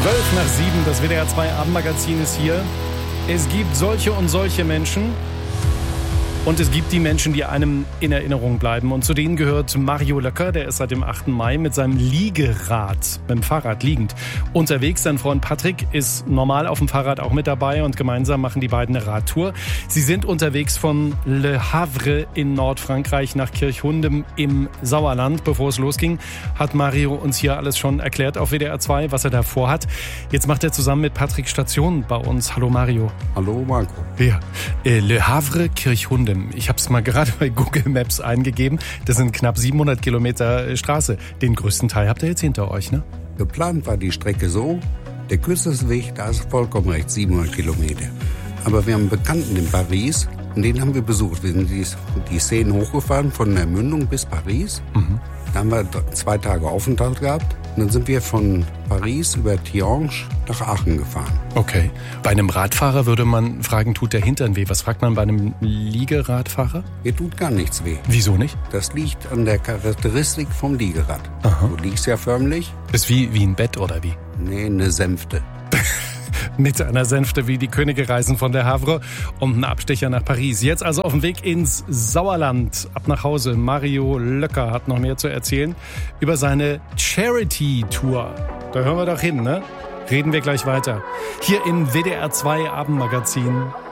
12:12, das WDR 2 Abendmagazin ist hier. Es gibt solche und solche Menschen. Und es gibt die Menschen, die einem in Erinnerung bleiben. Und zu denen gehört Mario Löcker, der ist seit dem 8. Mai mit seinem Liegerad, mit dem Fahrrad liegend, unterwegs. Sein Freund Patrick ist normal auf dem Fahrrad auch mit dabei und gemeinsam machen die beiden eine Radtour. Sie sind unterwegs von Le Havre in Nordfrankreich nach Kirchhundem im Sauerland. Bevor es losging, hat Mario uns hier alles schon erklärt auf WDR 2, was er da vorhat. Jetzt macht er zusammen mit Patrick Station bei uns. Hallo Mario. Hallo Marco. Ja, Le Havre, Kirchhundem. Ich habe es mal gerade bei Google Maps eingegeben. Das sind knapp 700 Kilometer Straße. Den größten Teil habt ihr jetzt hinter euch, ne? Geplant war die Strecke so, der kürzeste Weg, da ist vollkommen recht, 700 Kilometer. Aber wir haben einen Bekannten in Paris und den haben wir besucht. Wir sind die Seine hochgefahren von der Mündung bis Paris. Mhm. Da haben wir 2 Tage Aufenthalt gehabt. Und dann sind wir von Paris über Tihange nach Aachen gefahren. Okay. Bei einem Radfahrer würde man fragen, tut der Hintern weh? Was fragt man bei einem Liegeradfahrer? Mir tut gar nichts weh. Wieso nicht? Das liegt an der Charakteristik vom Liegerad. Aha. Du liegst ja förmlich. Ist wie ein Bett oder wie? Nee, eine Sänfte. Mit einer Sänfte wie die Könige reisen von der Havre und einen Abstecher nach Paris. Jetzt also auf dem Weg ins Sauerland. Ab nach Hause. Mario Löcker hat noch mehr zu erzählen über seine Charity-Tour. Da hören wir doch hin, ne? Reden wir gleich weiter. Hier im WDR 2 Abendmagazin.